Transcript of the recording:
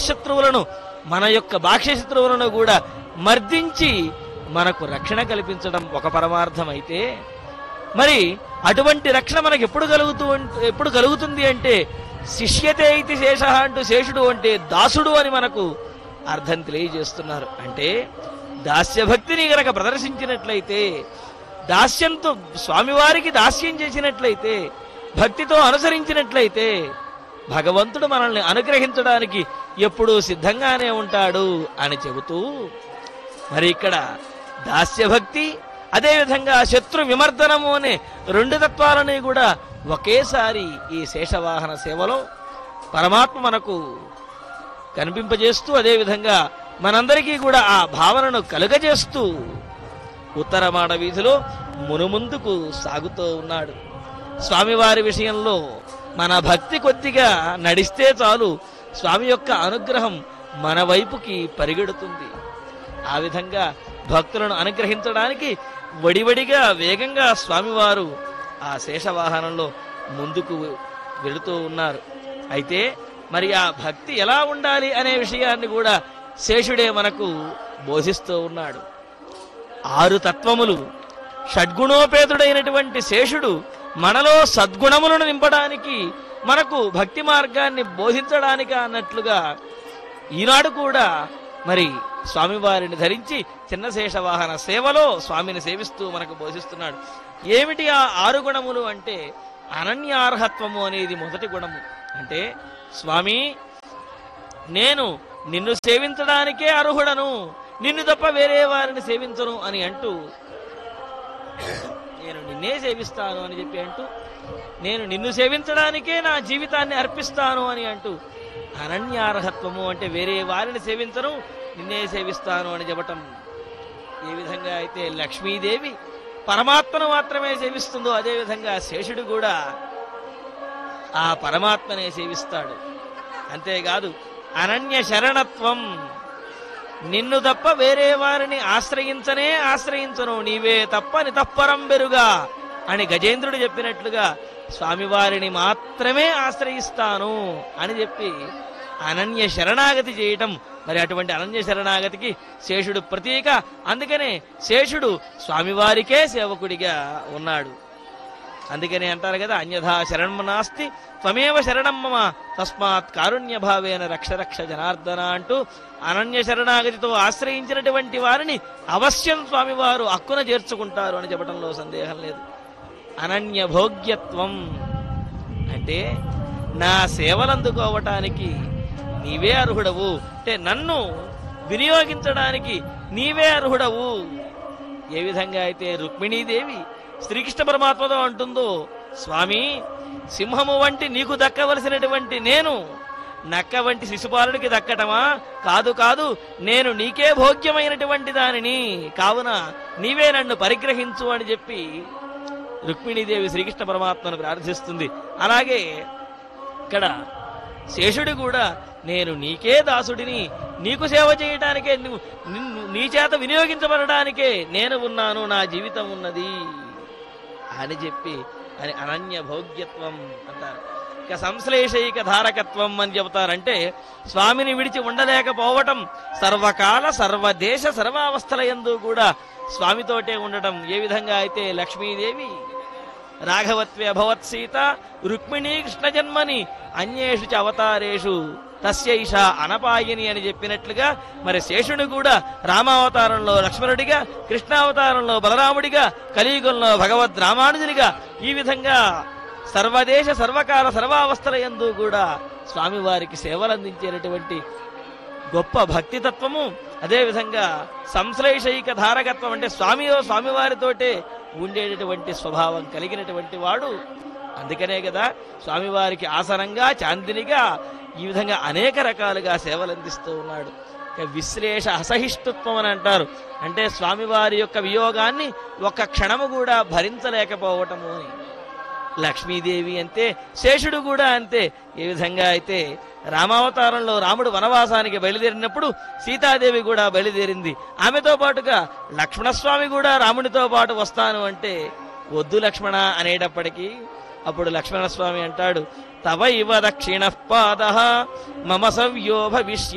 అంతఃశత్రువులను మన యొక్క బాహ్య శత్రువులను కూడా మర్దించి మనకు రక్షణ కల్పించడం ఒక పరమార్థం అయితే, మరి అటువంటి రక్షణ మనకు ఎప్పుడు కలుగుతుంది అంటే శిష్యతే ఇది శేష అంటూ శేషుడు అంటే దాసుడు అని మనకు అర్థం తెలియజేస్తున్నారు. అంటే దాస్యభక్తిని గనక ప్రదర్శించినట్లయితే, దాస్యంతో స్వామివారికి దాస్యం చేసినట్లయితే, భక్తితో అనుసరించినట్లయితే భగవంతుడు మనల్ని అనుగ్రహించడానికి ఎప్పుడూ సిద్ధంగానే ఉంటాడు అని చెబుతూ, మరి ఇక్కడ దాస్యభక్తి అదేవిధంగా శత్రు విమర్దనము అనే రెండు తత్వాలని కూడా ఒకేసారి ఈ శేషవాహన సేవలో పరమాత్మ మనకు కనిపింపజేస్తూ, అదేవిధంగా మనందరికీ కూడా ఆ భావనను కలుగజేస్తూ ఉత్తరమాడ వీధిలో మునుముందుకు సాగుతూ ఉన్నాడు. స్వామివారి విషయంలో మన భక్తి కొద్దిగా నడిస్తే చాలు స్వామి యొక్క అనుగ్రహం మన వైపుకి పరిగెడుతుంది. ఆ విధంగా భక్తులను అనుగ్రహించడానికి వడివడిగా వేగంగా స్వామివారు ఆ శేషవాహనంలో ముందుకు వెళుతూ ఉన్నారు. అయితే మరి ఆ భక్తి ఎలా ఉండాలి అనే విషయాన్ని కూడా శేషుడే మనకు బోధిస్తూ ఉన్నాడు. 6 తత్వములు షడ్గుణోపేతుడైనటువంటి శేషుడు మనలో సద్గుణములను నింపడానికి, మనకు భక్తి మార్గాన్ని బోధించడానికి అన్నట్లుగా ఈనాడు కూడా మరి స్వామివారిని ధరించి చిన్న శేషవాహన సేవలో స్వామిని సేవిస్తూ మనకు బోధిస్తున్నాడు. ఏమిటి ఆ 6 గుణములు అంటే, అనన్యార్హత్వము అనేది మొదటి గుణము. అంటే స్వామి, నేను నిన్ను సేవించడానికే అర్హుడను, నిన్ను తప్ప వేరే వారిని సేవించను అని అంటూ, నేను నిన్నే సేవిస్తాను అని చెప్పి అంటూ, నేను నిన్ను సేవించడానికే నా జీవితాన్ని అర్పిస్తాను అని అంటూ, అనన్యార్హత్వము అంటే వేరే వారిని సేవించను, నిన్నే సేవిస్తాను అని చెప్పటం. ఏ విధంగా అయితే లక్ష్మీదేవి పరమాత్మను మాత్రమే సేవిస్తుందో, అదేవిధంగా శేషుడు కూడా ఆ పరమాత్మనే సేవిస్తాడు. అంతేకాదు అనన్య శరణత్వం, నిన్ను తప్ప వేరే వారిని ఆశ్రయించను, నీవే తప్ప నితఃపరం బెరుగా అని గజేంద్రుడు చెప్పినట్లుగా స్వామివారిని మాత్రమే ఆశ్రయిస్తాను అని చెప్పి అనన్య శరణాగతి చేయటం. మరి అటువంటి అనన్య శరణాగతికి శేషుడు ప్రతీక. అందుకనే శేషుడు స్వామివారికే సేవకుడిగా ఉన్నాడు. అందుకనే అంటారు కదా, అన్యథా శరణం నాస్తి త్వమేవ శరణం మమ తస్మాత్ కారుణ్య భావేన రక్ష రక్ష జనార్దన అంటూ అనన్య శరణాగతితో ఆశ్రయించినటువంటి వారిని అవశ్యం స్వామివారు హక్కున చేర్చుకుంటారు అని చెప్పడంలో సందేహం లేదు. అనన్య భోగ్యత్వం అంటే నా సేవలు అందుకోవటానికి నీవే అర్హుడవు, అంటే నన్ను వినియోగించడానికి నీవే అర్హుడవు. ఏ విధంగా అయితే రుక్మిణీదేవి శ్రీకృష్ణ పరమాత్మతో అంటుందో, స్వామి, సింహము వంటి నీకు దక్కవలసినటువంటి నేను నక్క వంటి శిశుపాలుడికి దక్కటమా? కాదు కాదు, నేను నీకే భోగ్యమైనటువంటి దానిని, కావున నీవే నన్ను పరిగ్రహించు అని చెప్పి రుక్మిణీదేవి శ్రీకృష్ణ పరమాత్మను ప్రార్థిస్తుంది. అలాగే ఇక్కడ శేషుడు కూడా నేను నీకే దాసుడిని, నీకు సేవ చేయడానికే, నీ చేత వినియోగించబడడానికే నేను ఉన్నాను, నా జీవితం ఉన్నది అని చెప్పి అని అనన్య భోగ్యత్వం అంటారు. ఇక సంశ్లేషైక ధారకత్వం అని చెబుతారంటే స్వామిని విడిచి ఉండలేకపోవటం, సర్వకాల సర్వదేశ సర్వావస్థల యందు కూడా స్వామితోటే ఉండటం. ఏ విధంగా అయితే లక్ష్మీదేవి రాఘవత్వే అభవత్ సీత రుక్మిణీ కృష్ణ జన్మని అన్యేషు చ అవతారేషు తస్యైష అనపాయిని అని చెప్పినట్లుగా, మరి శేషుడు కూడా రామావతారంలో లక్ష్మణుడిగా, కృష్ణావతారంలో బలరాముడిగా, కలియుగంలో భగవద్ రామానుజునిగా, ఈ విధంగా సర్వదేశ సర్వకాల సర్వావస్థల యందు కూడా స్వామివారికి సేవలు అందించేటటువంటి గొప్ప భక్తితత్వము. అదేవిధంగా సంశ్లేషైక ధారకత్వం అంటే స్వామివారితోటే ఉండేటటువంటి స్వభావం కలిగినటువంటి వాడు. అందుకనే కదా స్వామివారికి ఆసనంగా, చాందినిగా, ఈ విధంగా అనేక రకాలుగా సేవలు అందిస్తూ ఉన్నాడు. విశ్లేష అసహిష్ణుత్వం అని అంటారు. అంటే స్వామివారి యొక్క వియోగాన్ని ఒక్క క్షణము కూడా భరించలేకపోవటము అని. లక్ష్మీదేవి అంతే, శేషుడు కూడా అంతే. ఏ విధంగా అయితే రామావతారంలో రాముడు వనవాసానికి బయలుదేరినప్పుడు సీతాదేవి కూడా బయలుదేరింది. ఆమెతో పాటుగా లక్ష్మణస్వామి కూడా రామునితో పాటు వస్తాను అంటే వద్దు లక్ష్మణ అనేటప్పటికీ అప్పుడు లక్ష్మణస్వామి అంటాడు, తవ ఇవ దక్షిణ పాదః మమ సవ్యో భవిష్యతి